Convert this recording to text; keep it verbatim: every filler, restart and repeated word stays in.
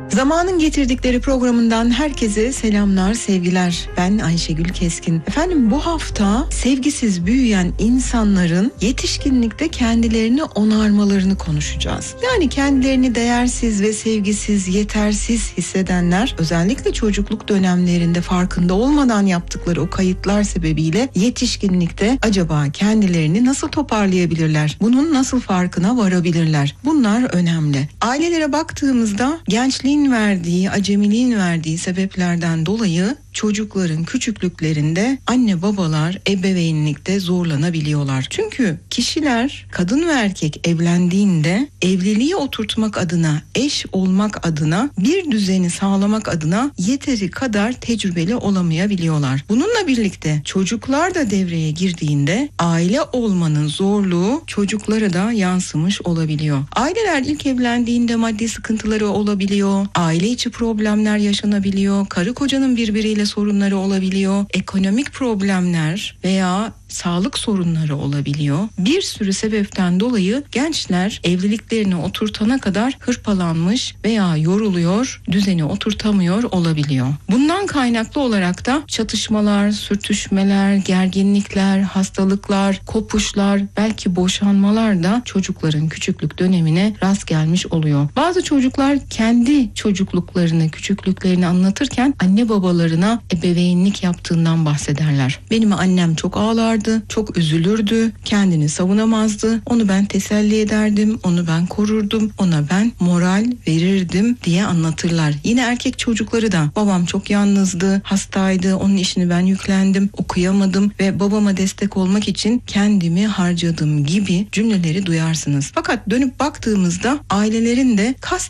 Zamanın Getirdikleri programından herkese selamlar, sevgiler. Ben Ayşegül Keskin. Efendim, bu hafta sevgisiz büyüyen insanların yetişkinlikte kendilerini onarmalarını konuşacağız. Yani kendilerini değersiz ve sevgisiz, yetersiz hissedenler özellikle çocukluk dönemlerinde farkında olmadan yaptıkları o kayıtlar sebebiyle yetişkinlikte acaba kendilerini nasıl toparlayabilirler? Bunun nasıl farkına varabilirler? Bunlar önemli. Ailelere baktığımızda gençliğin verdiği, acemiliğin verdiği sebeplerden dolayı çocukların küçüklüklerinde anne babalar ebeveynlikte zorlanabiliyorlar. Çünkü kişiler, kadın ve erkek evlendiğinde evliliği oturtmak adına, eş olmak adına, bir düzeni sağlamak adına yeteri kadar tecrübeli olamayabiliyorlar. Bununla birlikte çocuklar da devreye girdiğinde aile olmanın zorluğu çocuklara da yansımış olabiliyor. Aileler ilk evlendiğinde maddi sıkıntıları olabiliyor, aile içi problemler yaşanabiliyor, karı kocanın birbiriyle sorunları olabiliyor, ekonomik problemler veya sağlık sorunları olabiliyor. Bir sürü sebepten dolayı gençler evliliklerini oturtana kadar hırpalanmış veya yoruluyor, düzeni oturtamıyor olabiliyor. Bundan kaynaklı olarak da çatışmalar, sürtüşmeler, gerginlikler, hastalıklar, kopuşlar, belki boşanmalar da çocukların küçüklük dönemine rast gelmiş oluyor. Bazı çocuklar kendi çocukluklarını, küçüklüklerini anlatırken anne babalarına ebeveynlik yaptığından bahsederler. Benim annem çok ağlardı, çok üzülürdü, kendini savunamazdı. Onu ben teselli ederdim, onu ben korurdum, ona ben moral verirdim diye anlatırlar. Yine erkek çocukları da babam çok yalnızdı, hastaydı, onun işini ben yüklendim, okuyamadım ve babama destek olmak için kendimi harcadım gibi cümleleri duyarsınız. Fakat dönüp baktığımızda ailelerin de